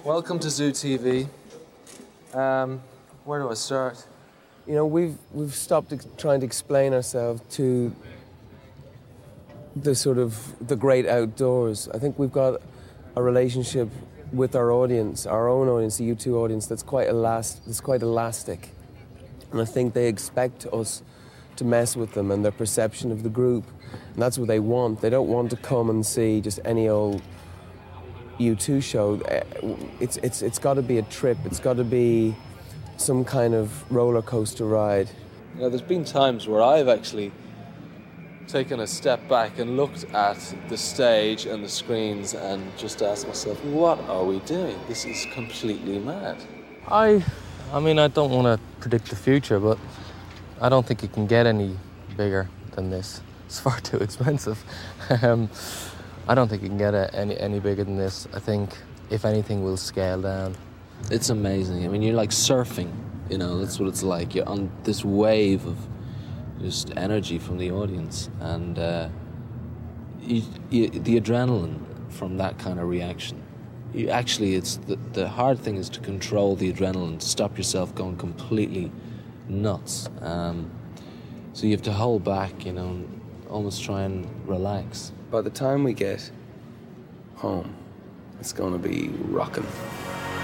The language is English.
Welcome to Zoo TV. Where do I start? You know, we've stopped trying to explain ourselves to the great outdoors. I think we've got a relationship with our audience, our own audience, the U2 audience, that's quite elastic. And I think they expect us to mess with them and their perception of the group. And that's what they want. They don't want to come and see just any old U2 show. It's got to be a trip. It's got to be some kind of roller coaster ride. You know, there's been times where I've actually taken a step back and looked at the stage and the screens and just asked myself, what are we doing? This is completely mad. I mean, I don't want to predict the future, but I don't think it can get any bigger than this. It's far too expensive. I don't think it can get any bigger than this. I think, if anything, we'll scale down. It's amazing. I mean, you're like surfing, you know, that's what it's like. You're on this wave of just energy from the audience. And the adrenaline from that kind of reaction. It's the hard thing is to control the adrenaline, to stop yourself going completely nuts. So you have to hold back, you know, and almost try and relax. By the time we get home, it's going to be rocking.